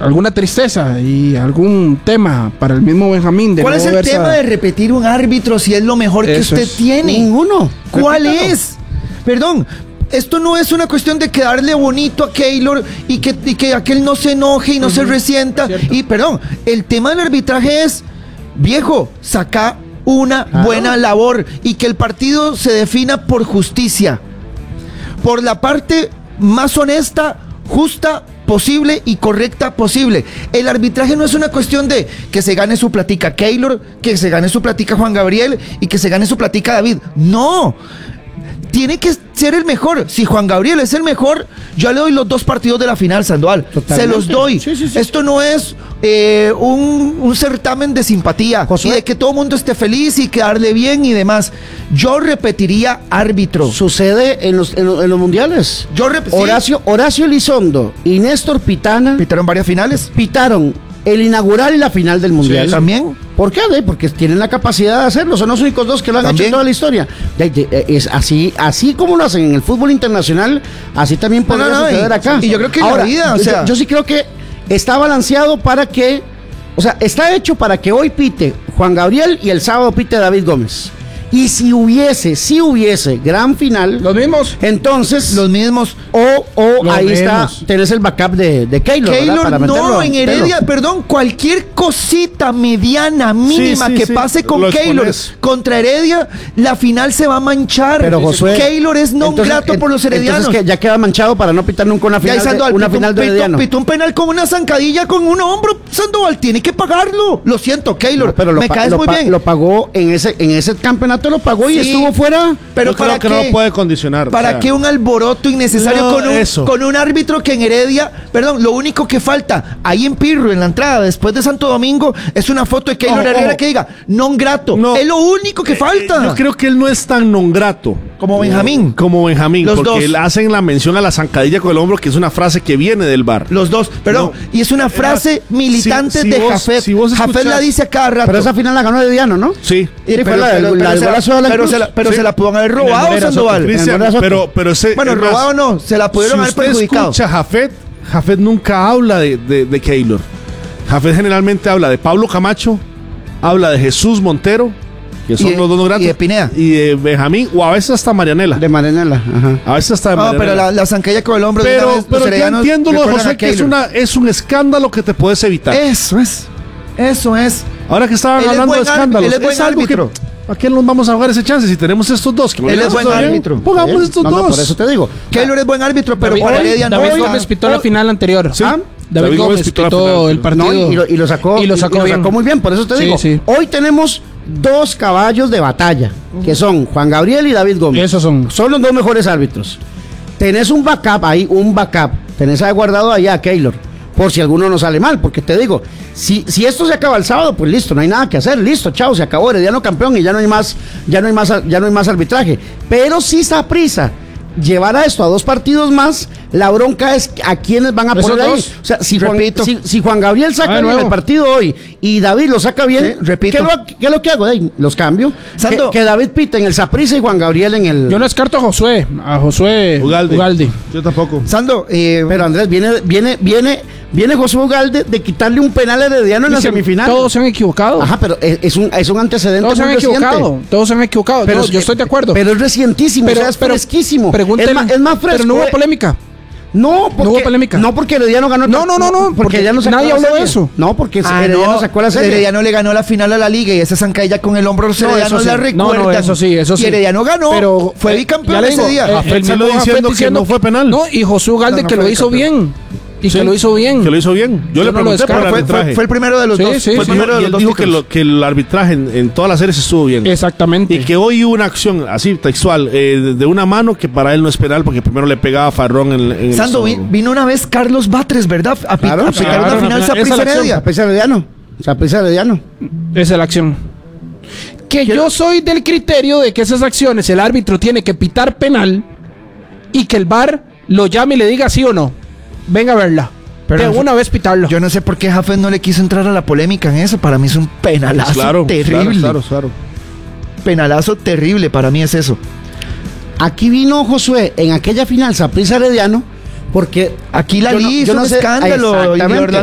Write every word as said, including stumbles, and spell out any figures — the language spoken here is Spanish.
alguna tristeza y algún tema para el mismo Benjamín. De ¿Cuál no es el verse tema a... de repetir un árbitro si es lo mejor que Eso usted es. tiene? Ninguno. ¿Cuál Repítalo. es? Perdón, esto no es una cuestión de quedarle bonito a Keylor y que, y que aquel no se enoje y no uh-huh. se resienta. Cierto. Y perdón, el tema del arbitraje es, viejo, saca una Claro. buena labor y que el partido se defina por justicia. Por la parte más honesta, justa posible y correcta posible. El arbitraje no es una cuestión de que se gane su platica Keylor, que se gane su platica Juan Gabriel y que se gane su platica David. No. Tiene que ser el mejor. Si Juan Gabriel es el mejor, yo le doy los dos partidos de la final, Sandoval. Totalmente. Se los doy. Sí, sí, sí. Esto no es eh, un, un certamen de simpatía Josué. y de que todo el mundo esté feliz y quedarle bien y demás. Yo repetiría árbitro. Sucede en los, en los, en los mundiales. Yo rep- sí. Horacio, Horacio Elizondo y Néstor Pitana Pitaron varias finales. pitaron el inaugural y la final del mundial. Sí, también. ¿Por qué? De, porque tienen la capacidad de hacerlo. Son los únicos dos que lo han También. hecho en toda la historia. De, de, es así, así como lo hacen en el fútbol internacional, así también No, podría no, no, suceder y- acá. y yo creo que en la Ahora, vida, o yo- sea- yo sí creo que está balanceado para que, o sea, está hecho para que hoy pite Juan Gabriel y el sábado pite David Gómez. Y si hubiese, si hubiese gran final, Los mismos. entonces Los mismos. o, o Los ahí está, mismos. tenés el backup de, de Keylor, ¿verdad? Keylor, Para meterlo, no, en Heredia, meterlo. perdón, cualquier cosita mediana, mínima Sí, sí, que sí, pase con lo Keylor expones. contra Heredia, la final se va a manchar. Pero Josué, Keylor es no entonces, grato en- por los heredianos. Entonces que ya queda manchado para no pitar nunca una Ya, final, Sandoval, de, una pitó, final de pitó- Herediano. pitó un penal con una zancadilla con un hombro. Sandoval tiene que pagarlo. Lo siento, Keylor. No, pero lo, me pa- caes lo muy pa- bien. lo pagó en ese en ese campeonato, lo pagó y Sí, estuvo fuera. Pero Yo para creo que no qué? lo puede condicionar. ¿Para o sea. qué un alboroto innecesario No, con, un, eso. con un árbitro que en Heredia, perdón, lo único que falta ahí en Pirro, en la entrada, después de Santo Domingo, es una foto de Keylor Ojo, Herrera ojo. que diga, non grato. No. Es lo único que falta. Yo creo que él no es tan non grato. Como Benjamín. Como Benjamín, Los porque dos. él hacen la mención a la zancadilla con el hombro, que es una frase que viene del bar. Los dos, perdón. No. Y es una frase Si- militante si de vos- Jafet. si vos Jafet escuchás- la dice a cada rato. Pero esa final la ganó Herediano, ¿no? Sí. Y- Sí, fue pero, la del- pero- la pero del se la- golazo de Alan pero Cruz. se la, pero Sí. se la pudieron haber En el robado, Morera Soto. Sandoval. Cristian, Morera Soto. pero, pero ese, Bueno, es más, robado no, se la pudieron si haber usted perjudicado. escucha a Jafet, Jafet nunca habla de, de, de Keylor. Jafet generalmente habla de Pablo Camacho, habla de Jesús Montero, que son Y de- los dos no gratos, y de Pineda. y de Benjamín, o a veces hasta Marianela. De Marenela, ajá. A veces hasta de No, Marianela. pero la, la zancadilla con el hombro de una Pero, vez, los pero yo heredianos entiendo, lo de recuerdan a José, que es, Keylor. una, es un escándalo que te puedes evitar. Eso es. Eso es. Ahora que estaban Él es hablando de buen árbitro, escándalos, él es buen algo árbitro. que, ¿a quién nos vamos a jugar ese chance si tenemos estos dos? Que Él es buen está bien, árbitro. Pongamos Sí. estos No, dos. no, por eso te digo. Keylor es buen árbitro, pero David, para David- Heredia no David está. Gómez pitó la final anterior. Sí. ¿Ah? David, David Gómez Gómez pitó pitó, la final. el partido. No, y, lo, y lo sacó, Y lo sacó bien. muy bien, por eso te Sí, digo. sí. Hoy tenemos dos caballos de batalla, que son Juan Gabriel y David Gómez. Esos son. Son los dos mejores árbitros. Tenés un backup ahí, un backup. Tenés ahí guardado allá a Keylor, por si alguno no sale mal, porque te digo, si, si esto se acaba el sábado, pues listo, no hay nada que hacer, listo, chao, se acabó, Herediano campeón y ya no hay más, ya no hay más, ya no hay más arbitraje. Pero si Saprissa llevar a esto a dos partidos más, la bronca es a quiénes van a ¿Esos poner ahí. dos? O sea, si Juan, Repito. si, si Juan Gabriel saca Ah, de bien nuevo. el partido hoy y David lo saca bien, Sí, repito. ¿qué, lo, ¿qué es lo que hago? Ey, los cambio. Sando. Que, que David pita en el Saprissa y Juan Gabriel en el... Yo no descarto a Josué. A Josué Ugalde. Ugalde. Yo tampoco. Sando, eh, Pero Andrés, viene, viene, viene, viene Josué Ugalde de quitarle un penal a Herediano en la Dicen, semifinal. Todos se han equivocado. Ajá, pero es, es un, es un antecedente Todos se han muy reciente. equivocado. Todos se han equivocado. Pero No, es- yo estoy de acuerdo. Pero es recientísimo, o sea, es fresquísimo. Pregúntele. Es más, es más fresco. Pero no hubo eh. polémica. No, porque, hubo polémica. No, porque Herediano ganó. No, no, no, no, Porque, porque Herediano sacó nadie la habló de serie. eso. No, porque ah, Herediano no, sacó la serie. Herediano le ganó la final a la liga y esa zancadilla con el hombro los No, heredianos eso la sí. recuerdan. No, no, eso sí, eso sí. Y Herediano ganó, Pero fue eh, bicampeón ya le ese digo, día. eh, Jafet el salió sacó Jafet diciendo que no fue penal. No, y Josué Ugalde No, no que fue lo hizo bicampeón. bien. Y Sí, que lo hizo bien. Que lo hizo bien. Yo, Yo le no lo pregunté por el descarto. fue, arbitraje. fue, fue el primero de los Sí, dos. sí, fue el sí. primero y de los él dos dijo que, títulos. lo, que el arbitraje en, en todas las series estuvo bien. Exactamente. Y que hoy hubo una acción así textual eh, de, de una mano que para él no es penal porque primero le pegaba a Farrón en, en el Sando, vi- estómago. vino una vez Carlos Batres, ¿verdad? A, pi- Claro, a pitar claro, una no, final no, esa Saprissa es la acción. Heredia. Saprissa Herediano. Saprissa Herediano. Esa es la acción. Que yo soy del criterio de que esas acciones el árbitro tiene que pitar penal y que el V A R lo llame y le diga sí o no. Venga a verla. Pero de no- una vez pitarlo. Yo no sé por qué Jafet no le quiso entrar a la polémica en eso. Para mí es un penalazo Claro, terrible. claro, claro, claro. Penalazo terrible, para mí es eso. Aquí vino Josué en aquella final Saprissa Herediano porque Aquí la yo no- Liga yo hizo no un sé- escándalo. Y Exactamente. Orlando